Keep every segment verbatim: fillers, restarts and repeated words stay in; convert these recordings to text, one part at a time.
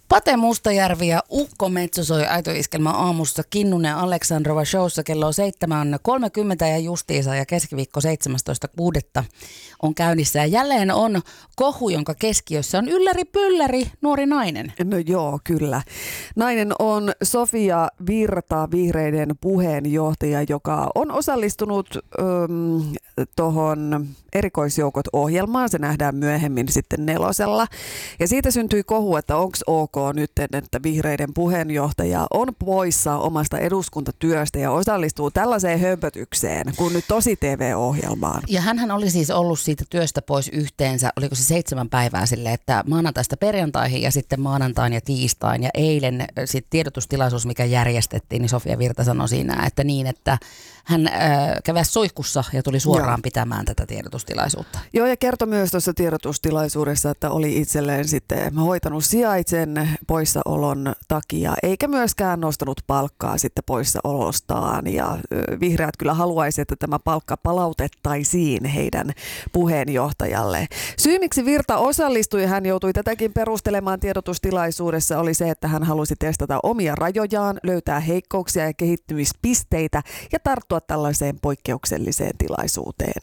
Pate Mustajärvi ja Ukko Metso soi Aito-iskelmän aamussa Kinnunen Aleksandrova showssa kello seitsemän kolmekymmentä ja justiinsa ja keskiviikko seitsemästoista kuudetta on käynnissä. Ja jälleen on kohu, jonka keskiössä on ylläri pylläri nuori nainen. No joo, kyllä. Nainen on Sofia Virta, vihreiden puheenjohtaja, joka on osallistunut ähm, tuohon erikoisjoukot-ohjelmaan. Se nähdään myöhemmin sitten nelosella. Ja siitä syntyi kohu, että onko ok nyt, että vihreiden puheenjohtaja on poissa omasta eduskuntatyöstä ja osallistuu tällaiseen hömpötykseen kuin nyt Tosi T V-ohjelmaan. Ja hänhän oli siis ollut siitä työstä pois yhteensä, oliko se seitsemän päivää sille, että maanantaista perjantaihin ja sitten maanantain ja tiistain ja eilen sitten tiedotustilaisuus, mikä järjestettiin, niin Sofia Virta sanoi siinä, että niin, että hän äh, käväsi suihkussa ja tuli suoraan Joo. pitämään tätä tiedotustilaisuutta. Joo, ja kertoi myös tuossa tiedotustilaisuudessa, että oli itselleen sitten hoitanut sijaitsen poissaolon takia, eikä myöskään nostanut palkkaa sitten poissaolostaan. Ja vihreät kyllä haluaisi, että tämä palkka palautettaisiin heidän puheenjohtajalle. Syy, miksi Virta osallistui, hän joutui tätäkin perustelemaan tiedotustilaisuudessa, oli se, että hän halusi testata omia rajojaan, löytää heikkouksia ja kehittymispisteitä ja tarttua tällaiseen poikkeukselliseen tilaisuuteen.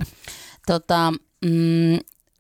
Tota, mm,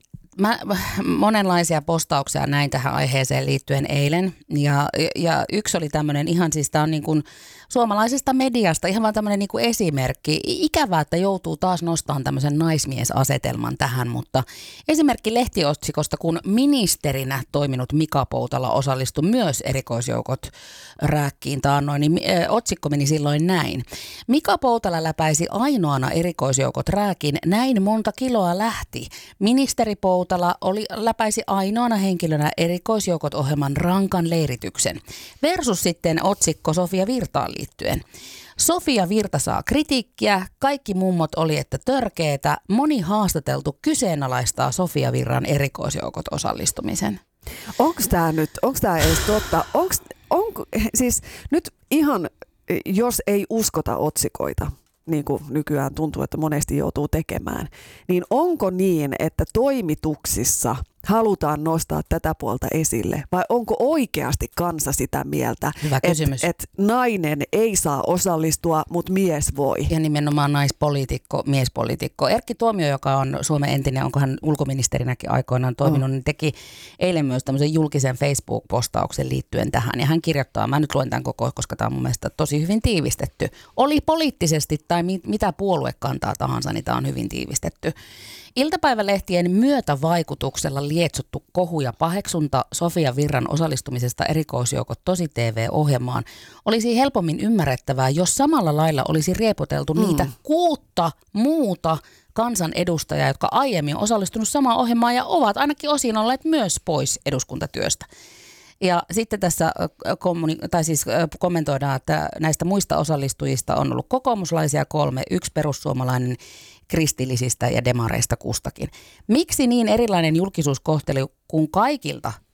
mä monenlaisia postauksia näin tähän aiheeseen liittyen eilen ja, ja yksi oli tämmöinen ihan siis tämä on niin kuin suomalaisesta mediasta ihan vaan tämmöinen niin kuin esimerkki. Ikävää, että joutuu taas nostamaan tämmöisen naismiesasetelman tähän, mutta esimerkki lehtiotsikosta, kun ministerinä toiminut Mika Poutala osallistui myös erikoisjoukot rääkkiin taannoin, niin otsikko meni silloin näin. Mika Poutala läpäisi ainoana erikoisjoukot rääkin, näin monta kiloa lähti. Ministeri Poutala oli, läpäisi ainoana henkilönä erikoisjoukot ohjelman rankan leirityksen. Versus sitten otsikko Sofia Virtaan liittyen. Sofia Virta saa kritiikkiä, kaikki mummot oli, että törkeetä, moni haastateltu kyseenalaistaa Sofia Virran erikoisjoukot osallistumisen. Onko tämä nyt, onko tämä edes totta? Onks, onko, siis nyt ihan, jos ei uskota otsikoita, niin kuin nykyään tuntuu, että monesti joutuu tekemään, niin onko niin, että toimituksissa halutaan nostaa tätä puolta esille vai onko oikeasti kansa sitä mieltä, että et nainen ei saa osallistua, mutta mies voi? Ja nimenomaan naispoliitikko, miespoliitikko. Erkki Tuomio, joka on Suomen entinen, onko hän ulkoministerinäkin aikoinaan toiminut, oh. niin teki eilen myös tämmöisen julkisen Facebook-postauksen liittyen tähän. Ja hän kirjoittaa, mä nyt luen tämän koko, koska tämä on mun mielestä tosi hyvin tiivistetty. Oli poliittisesti tai mit, mitä puoluekantaa tahansa, niin tämä on hyvin tiivistetty. Iltapäivälehtien myötävaikutuksella lietsottu kohu ja paheksunta Sofia Virran osallistumisesta erikoisjoukot Tosi T V-ohjelmaan olisi helpommin ymmärrettävää, jos samalla lailla olisi riepoteltu mm. niitä kuutta muuta kansanedustajaa, jotka aiemmin on osallistunut samaan ohjelmaan ja ovat ainakin osin olleet myös pois eduskuntatyöstä. Ja sitten tässä kommuni- tai siis kommentoidaan, että näistä muista osallistujista on ollut kokoomuslaisia kolme, yksi perussuomalainen, kristillisistä ja demareista kustakin. Miksi niin erilainen julkisuuskohtelu, kun kaikilta